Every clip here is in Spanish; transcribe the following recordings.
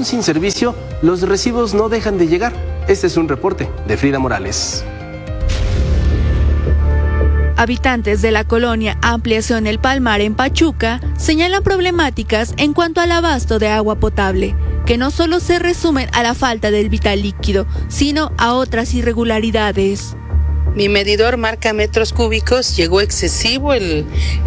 aún sin servicio, los recibos no dejan de llegar. Este es un reporte de Frida Morales. Habitantes de la colonia Ampliación El Palmar en Pachuca señalan problemáticas en cuanto al abasto de agua potable, que no solo se resumen a la falta del vital líquido, sino a otras irregularidades. Mi medidor marca metros cúbicos, llegó excesivo el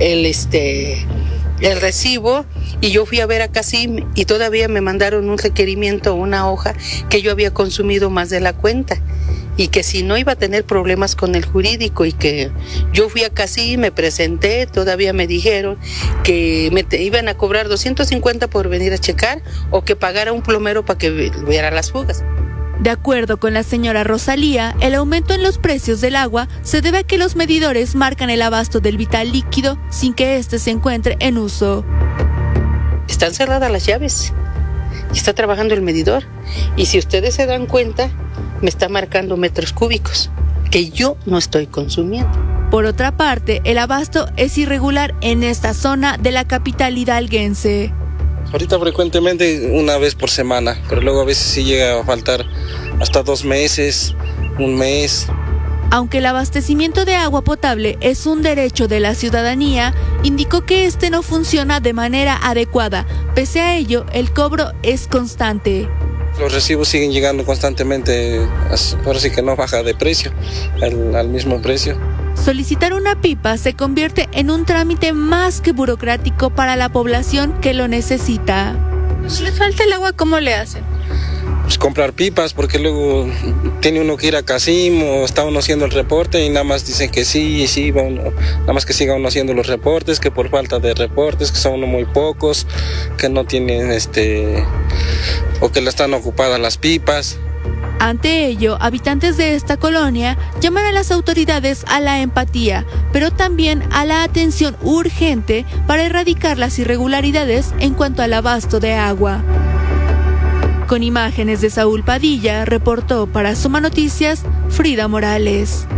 recibo, y yo fui a ver a CACIM y todavía me mandaron un requerimiento, una hoja que yo había consumido más de la cuenta y que si no iba a tener problemas con el jurídico, y que yo fui a CACIM, me presenté, todavía me dijeron que me iban a cobrar 250 por venir a checar o que pagara un plomero para que viera las fugas. De acuerdo con la señora Rosalía, el aumento en los precios del agua se debe a que los medidores marcan el abasto del vital líquido sin que éste se encuentre en uso. Están cerradas las llaves y está trabajando el medidor, y si ustedes se dan cuenta, me está marcando metros cúbicos que yo no estoy consumiendo. Por otra parte, el abasto es irregular en esta zona de la capital hidalguense. Ahorita frecuentemente una vez por semana, pero luego a veces sí llega a faltar hasta 2 meses, 1 mes. Aunque el abastecimiento de agua potable es un derecho de la ciudadanía, indicó que este no funciona de manera adecuada. Pese a ello, el cobro es constante. Los recibos siguen llegando constantemente, ahora sí que no baja de precio, al mismo precio. Solicitar una pipa se convierte en un trámite más que burocrático para la población que lo necesita. Si les falta el agua, ¿cómo le hacen? Pues comprar pipas, porque luego tiene uno que ir a CACIM o está uno haciendo el reporte y nada más dicen que sí, va uno, nada más que siga uno haciendo los reportes, que por falta de reportes, que son muy pocos, que no tienen o que le están ocupadas las pipas. Ante ello, habitantes de esta colonia llaman a las autoridades a la empatía, pero también a la atención urgente para erradicar las irregularidades en cuanto al abasto de agua. Con imágenes de Saúl Padilla, reportó para Suma Noticias, Frida Morales.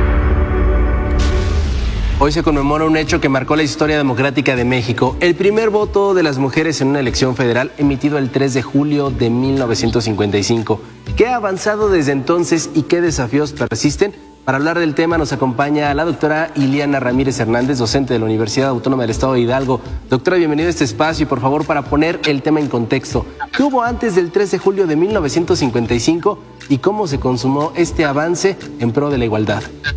Hoy se conmemora un hecho que marcó la historia democrática de México, el primer voto de las mujeres en una elección federal emitido el 3 de julio de 1955. ¿Qué ha avanzado desde entonces y qué desafíos persisten? Para hablar del tema nos acompaña la doctora Iliana Ramírez Hernández, docente de la Universidad Autónoma del Estado de Hidalgo. Doctora, bienvenida a este espacio y por favor, para poner el tema en contexto, ¿qué hubo antes del 3 de julio de 1955 y cómo se consumó este avance en pro de la igualdad?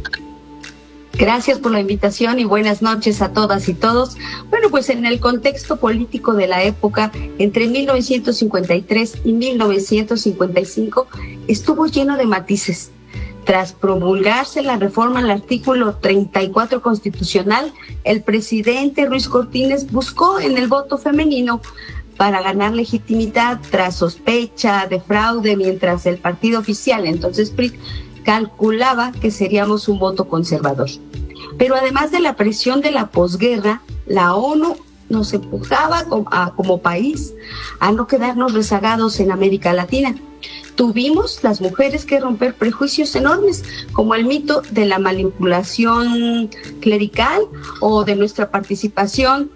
Gracias por la invitación y buenas noches a todas y todos. Bueno, pues en el contexto político de la época, entre 1953 y 1955, estuvo lleno de matices. Tras promulgarse la reforma al artículo 34 constitucional, el presidente Ruiz Cortines buscó en el voto femenino para ganar legitimidad tras sospecha de fraude, mientras el partido oficial, entonces PRI, calculaba que seríamos un voto conservador. Pero además de la presión de la posguerra, la ONU nos empujaba como país a no quedarnos rezagados en América Latina. Tuvimos las mujeres que romper prejuicios enormes, como el mito de la manipulación clerical o de nuestra participación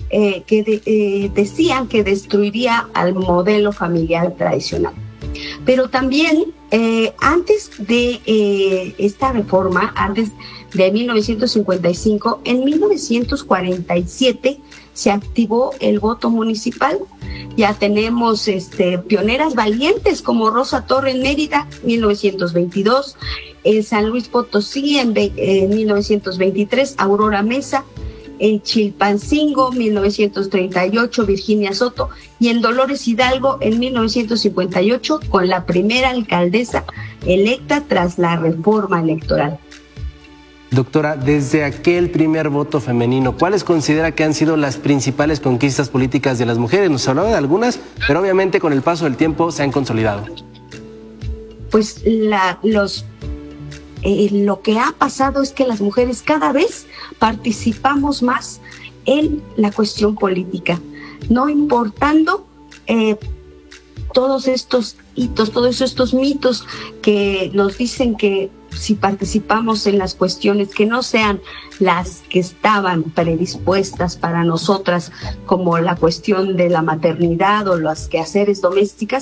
que decían que destruiría al modelo familiar tradicional. Pero también antes de esta reforma, antes de 1955, en 1947 se activó el voto municipal. Ya tenemos pioneras valientes como Rosa Torre en Mérida, 1922, en San Luis Potosí en 1923, Aurora Mesa, en Chilpancingo, 1938, Virginia Soto, y en Dolores Hidalgo, en 1958, con la primera alcaldesa electa tras la reforma electoral. Doctora, desde aquel primer voto femenino, ¿cuáles considera que han sido las principales conquistas políticas de las mujeres? Nos hablaba de algunas, pero obviamente con el paso del tiempo se han consolidado. Pues lo que ha pasado es que las mujeres cada vez participamos más en la cuestión política, no importando todos estos hitos, todos estos mitos que nos dicen que si participamos en las cuestiones que no sean las que estaban predispuestas para nosotras, como la cuestión de la maternidad o los quehaceres domésticas,